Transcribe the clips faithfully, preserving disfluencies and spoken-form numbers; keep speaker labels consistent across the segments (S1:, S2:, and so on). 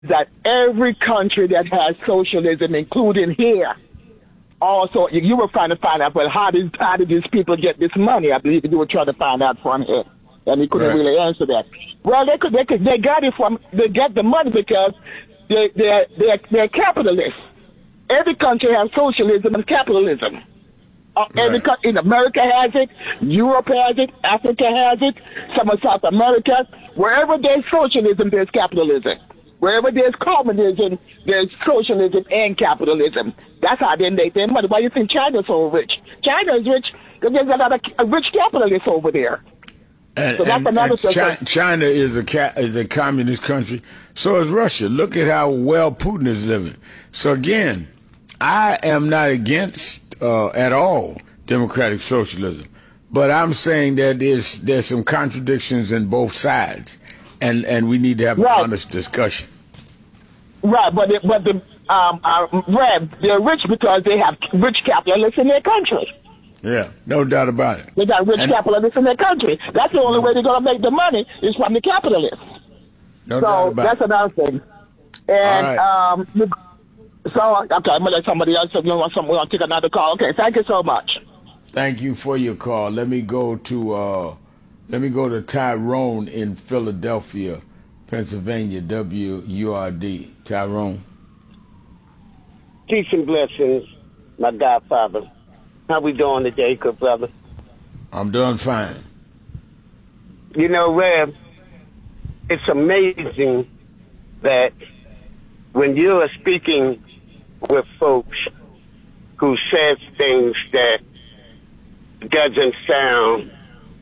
S1: that every country that has socialism, including here, also, you, you were trying to find out, well, how did, how did these people get this money? I believe you were trying to find out from here. And he couldn't
S2: Right.
S1: really answer that. Well, they could, they could, they got it from, they get the money because they, they're, they're, they're capitalists. Every country has socialism and capitalism. Uh, every
S2: Right.
S1: co- in America has it, Europe has it, Africa has it, some of South America. Wherever there's socialism, there's capitalism. Wherever there's communism, there's socialism and capitalism. That's how they make their money. Why do you think China's so rich? China is rich because there's a lot of rich capitalists over there.
S2: And,
S1: So that's
S2: and-
S1: another
S2: and
S1: thing.
S2: Chi- China is a ca- is a communist country. So is Russia. Look at how well Putin is living. So again, I am not against uh, at all democratic socialism, but I'm saying that there's there's some contradictions in both sides, and and we need to have
S1: Right.
S2: an honest discussion.
S1: Right, but it, but the um, uh, Rev, they're rich because they have rich capitalists in their country.
S2: Yeah, no doubt about it.
S1: They got rich
S2: And-
S1: capitalists in their country. That's the only way they're going to make the money is from the capitalists.
S2: No doubt
S1: So
S2: about
S1: that's
S2: it.
S1: another thing. And
S2: All right.
S1: um, so okay, I'm gonna let somebody else. If you want some, we're gonna take another call. Okay, thank you so much.
S2: Thank you for your call. Let me go to uh, let me go to Tyrone in Philadelphia, Pennsylvania. W U R D. Tyrone.
S3: Peace and blessings, my godfather. How we doing today, good brother?
S2: I'm doing fine.
S3: You know, Rev, it's amazing that when you are speaking with folks who says things that doesn't sound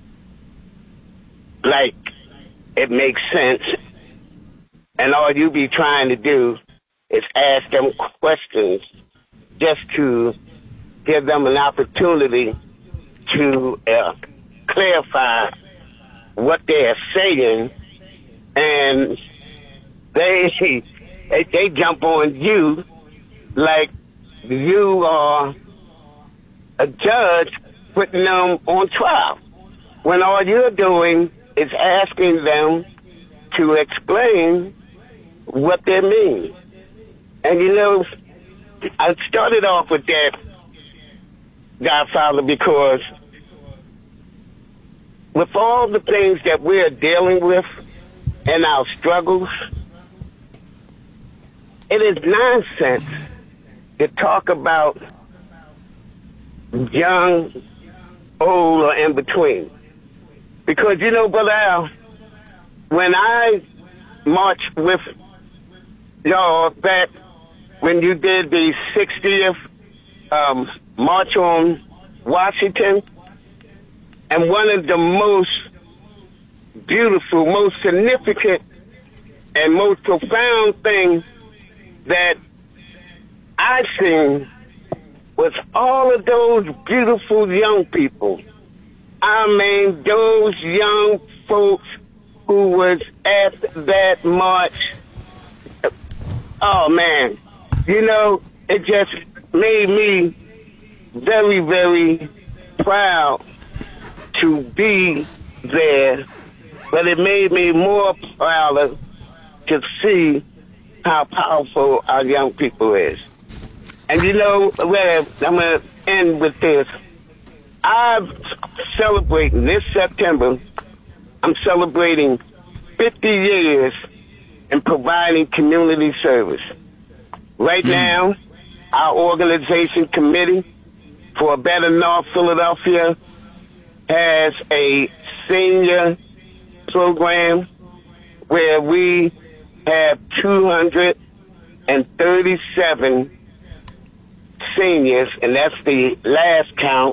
S3: like it makes sense, and all you be trying to do is ask them questions just to give them an opportunity to uh, clarify what they're saying, and they, they they jump on you like you are a judge putting them on trial, when all you're doing is asking them to explain what they mean. And you know, I started off with that, Godfather, because with all the things that we're dealing with and our struggles, it is nonsense to talk about young, old, or in between. Because, you know, Brother Al, when I marched with y'all back when you did the sixtieth um, March on Washington, and one of the most beautiful, most significant, and most profound things that I've seen was all of those beautiful young people. I mean, those young folks who was at that march. Oh, man. You know, it just made me very, very proud to be there, but it made me more prouder to see how powerful our young people is. And you know, well, I'm going to end with this. I'm celebrating this September, I'm celebrating fifty years in providing community service. Right mm. now, our organization committee for a Better North Philadelphia has a senior program where we have two hundred thirty-seven seniors, and that's the last count,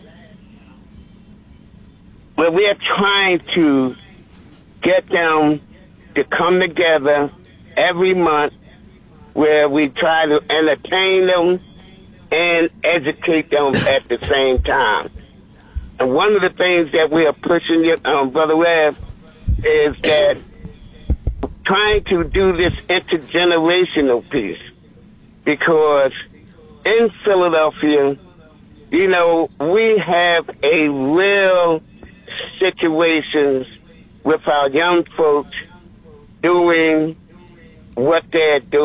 S3: where we're trying to get them to come together every month, where we try to entertain them and educate them at the same time. And one of the things that we are pushing, um, Brother Webb, is that trying to do this intergenerational piece, because in Philadelphia, you know, we have a real situations with our young folks doing what they're doing.